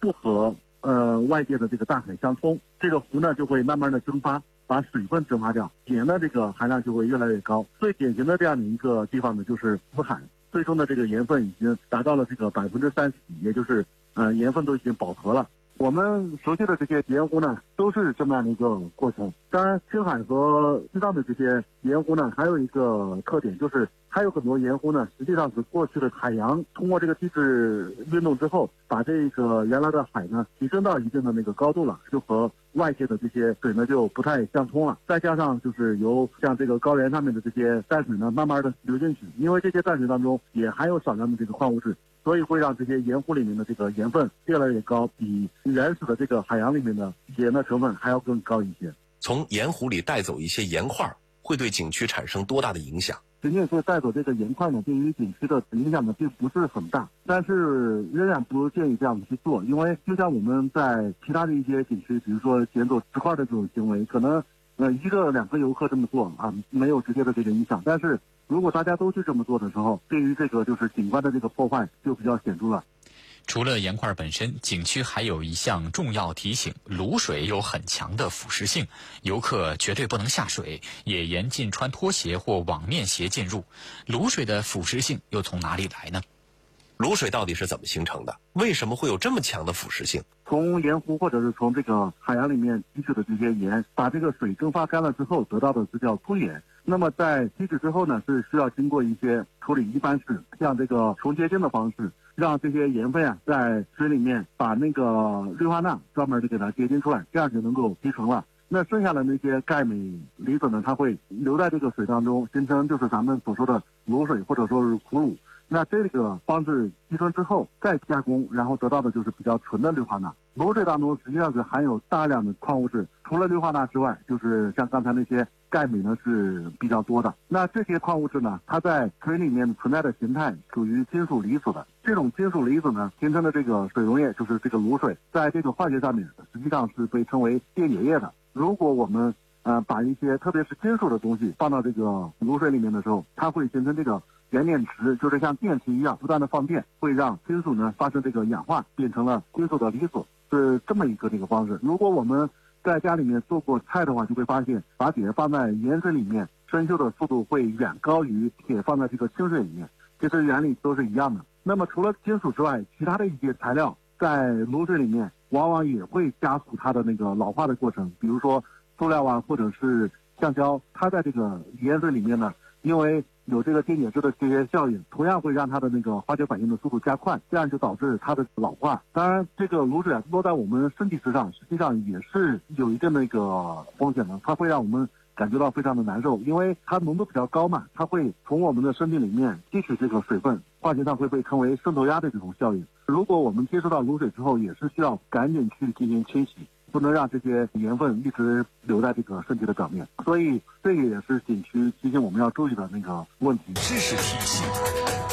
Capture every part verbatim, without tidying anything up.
不和呃外界的这个大海相通，这个湖呢就会慢慢的蒸发，把水分蒸发掉，盐的这个含量就会越来越高。最典型的这样的一个地方呢，就是福海，最终的这个盐分已经达到了这个百分之三十，也就是呃盐分都已经饱和了。我们熟悉的这些盐湖呢，都是这么样的一个过程。当然，青海和西藏的这些盐湖呢，还有一个特点，就是还有很多盐湖呢，实际上是过去的海洋通过这个地质运动之后，把这个原来的海呢提升到一定的那个高度了，就和外界的这些水呢就不太相通了。再加上就是由像这个高原上面的这些淡水呢，慢慢的流进去，因为这些淡水当中也含有少量的这个矿物质。所以会让这些盐湖里面的这个盐分越来越高，比原始的这个海洋里面的盐的成分还要更高一些。 从盐湖里带走一些盐块，会对景区产生多大的影响？ 仅仅是带走这个盐块呢，对于景区的影响呢并不是很大，但是仍然不建议这样去做，因为就像我们在其他的一些景区，比如说捡走石块的这种行为，可能呃一个两个游客这么做啊，没有直接的这个影响，但是如果大家都去这么做的时候，对于这个就是景观的这个破坏就比较显著了。 除了盐块本身，景区还有一项重要提醒：卤水有很强的腐蚀性，游客绝对不能下水，也严禁穿拖鞋或网面鞋进入。卤水的腐蚀性又从哪里来呢？ 卤水到底是怎么形成的？为什么会有这么强的腐蚀性？ 从盐湖或者是从这个海洋里面提取的这些盐，把这个水蒸发干了之后，得到的是叫粗盐。那么在提取之后呢，是需要经过一些处理，一般是像这个重结晶的方式，让这些盐分啊在水里面把那个氯化钠专门的给它结晶出来，这样就能够提纯了。那剩下的那些钙镁离子呢，它会留在这个水当中，形成就是咱们所说的卤水或者说是苦卤。那这个方式提纯之后再加工，然后得到的就是比较纯的氯化钠。卤水当中实际上是含有大量的矿物质，除了氯化钠之外，就是像刚才那些钙镁呢是比较多的。那这些矿物质呢，它在水里面存在的形态属于金属离子的。这种金属离子呢形成的这个水溶液，就是这个卤水，在这个化学上面实际上是被称为电解液的。如果我们呃把一些特别是金属的东西放到这个卤水里面的时候，它会形成这个原电池，就是像电池一样不断的放电，会让金属呢发生这个氧化，变成了金属的离子，是这么一个这个方式。如果我们在家里面做过菜的话，就会发现把铁放在盐水里面，生锈的速度会远高于铁放在这个清水里面，其实原理都是一样的。那么除了金属之外，其他的一些材料在卤水里面往往也会加速它的那个老化的过程，比如说塑料啊，或者是橡胶，它在这个盐水里面呢，因为有这个电解质的这些效应，同样会让它的那个化学反应的速度加快，这样就导致它的老化。当然，这个卤水啊落在我们身体之上，实际上也是有一定的那个风险的，它会让我们感觉到非常的难受，因为它浓度比较高嘛，它会从我们的身体里面吸取这个水分，化学上会被称为渗透压的这种效应。如果我们接触到卤水之后，也是需要赶紧去进行清洗，不能让这些盐分一直留在这个身体的表面，所以这个也是景区提醒我们要注意的那个问题。 知识体系，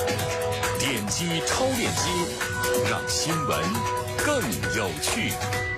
点击超链接，让新闻更有趣。